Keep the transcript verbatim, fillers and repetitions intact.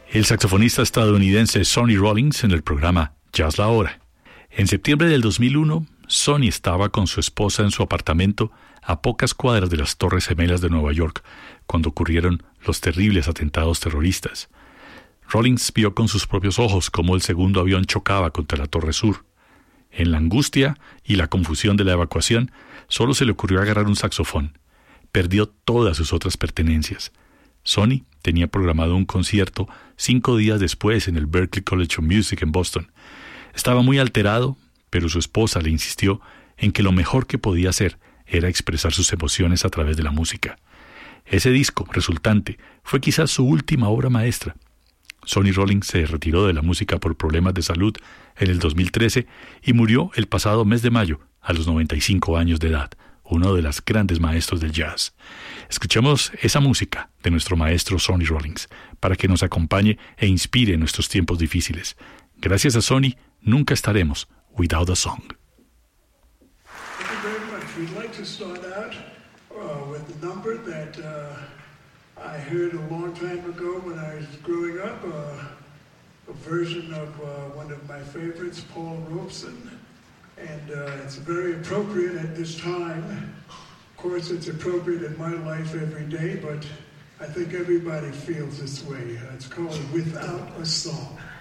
el saxofonista estadounidense Sonny Rollins en el programa Jazz La Hora. En septiembre del dos mil uno, Sonny estaba con su esposa en su apartamento a pocas cuadras de las Torres Gemelas de Nueva York, cuando ocurrieron los terribles atentados terroristas. Rollins vio con sus propios ojos cómo el segundo avión chocaba contra la Torre Sur. En la angustia y la confusión de la evacuación, solo se le ocurrió agarrar un saxofón. Perdió todas sus otras pertenencias. Sonny tenía programado un concierto cinco días después en el Berklee College of Music en Boston. Estaba muy alterado, pero su esposa le insistió en que lo mejor que podía hacer era expresar sus emociones a través de la música. Ese disco resultante fue quizás su última obra maestra. Sonny Rollins se retiró de la música por problemas de salud en el dos mil trece y murió el pasado mes de mayo a los noventa y cinco años de edad, uno de los grandes maestros del jazz. Escuchemos esa música de nuestro maestro Sonny Rollins para que nos acompañe e inspire en nuestros tiempos difíciles. Gracias a Sonny, nunca estaremos without a song. Thank you very much. We'd like to start out uh, with a number that uh, I heard a long time ago when I was growing up, uh, a version of uh, one of my favorites, Paul Robeson, and uh, it's very appropriate at this time. Of course, it's appropriate in my life every day, but I think everybody feels this way. It's called Without a Song.